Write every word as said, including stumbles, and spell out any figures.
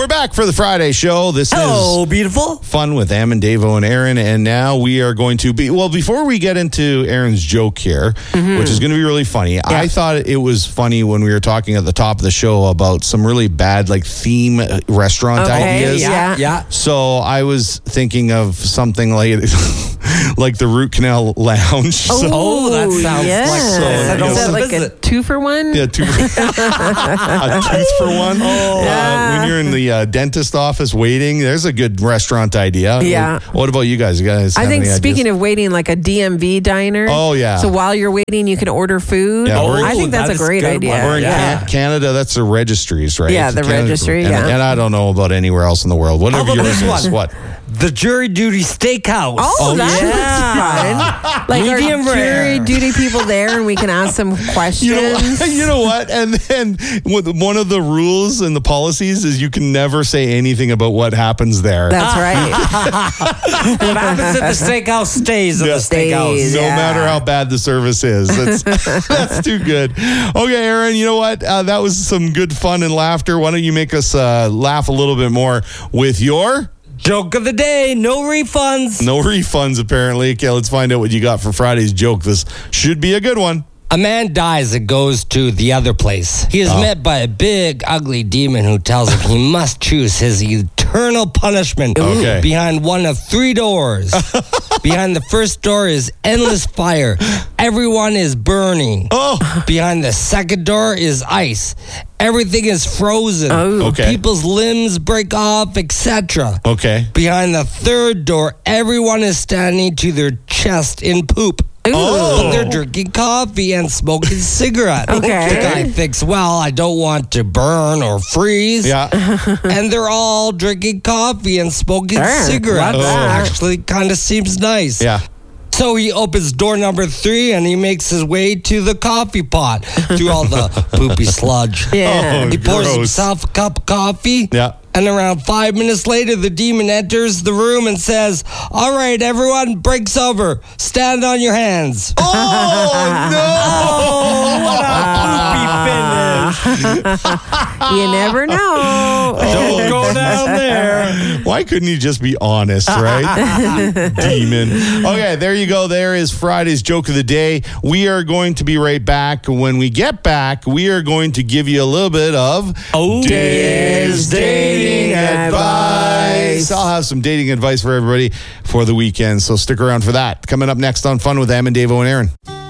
we're back for the Friday show. This Hello, is beautiful. Fun with Em and Davo and Aaron. And now we are going to be, well, before we get into Aaron's joke here, mm-hmm. which is going to be really funny, yeah. I thought it was funny when we were talking at the top of the show about some really bad, like, theme restaurant okay, ideas. Yeah. yeah. So I was thinking of something like like the Root Canal Lounge. Oh, so, Oh, that sounds yeah. like So, Is that you know, like a two for one? Yeah, two for, a tooth for one. Oh, yeah. uh, when you're in the uh, dentist office waiting, there's a good restaurant idea. Yeah. What about you guys? You guys? I have think any speaking ideas? of waiting, like a D M V diner. Oh, yeah. So while you're waiting, you can order food. Yeah, oh, we're- I think that's that a is great good idea. one. Or in yeah. Can- Canada, that's the registries, right? Yeah, the Canada- registry, and, yeah. and I don't know about anywhere else in the world. Whatever How about yours this is. one? What? The Jury Duty Steakhouse. Oh, Oh, that yeah. looks fun. Like Medium our rare. jury duty people there, and we can ask some questions. You know, you know what? And then one of the rules and the policies is you can never say anything about what happens there. That's right. What happens at the steakhouse stays at Yeah. the steakhouse. Stays. No Yeah. matter how bad the service is. That's, that's too good. Okay, Aaron, you know what? Uh, that was some good fun and laughter. Why don't you make us uh, laugh a little bit more with your... Joke of the day, no refunds. No refunds, apparently. Okay, let's find out what you got for Friday's joke. This should be a good one. A man dies and goes to the other place. He is Oh. met by a big, ugly demon who tells him he must choose his eternal punishment Okay. behind one of three doors. Behind the first door is endless fire. Everyone is burning. Oh, Behind the second door is ice. Everything is frozen. Oh. Okay. People's limbs break off, et cetera. okay. Behind the third door, everyone is standing to their chest in poop. Oh. They're drinking coffee and smoking cigarettes. Okay. The guy thinks, well, I don't want to burn or freeze. Yeah. And they're all drinking coffee and smoking Sure, cigarettes. love that. Actually, kind of seems nice. Yeah. So he opens door number three and he makes his way to the coffee pot through all the poopy sludge. Yeah. Oh, He pours gross. himself a cup of coffee. Yeah. And around five minutes later, the demon enters the room and says, all right, everyone, break's over. Stand on your hands. Oh, no. What a poopy finish. You never know. Don't go down there. Why couldn't you just be honest, right? Demon. Okay, there you go. There is Friday's joke of the day. We are going to be right back. When we get back, we are going to give you a little bit of Oh, Dave's dating advice. I'll have some dating advice for everybody for the weekend, so stick around for that. Coming up next on Fun with Em and Davo and Aaron.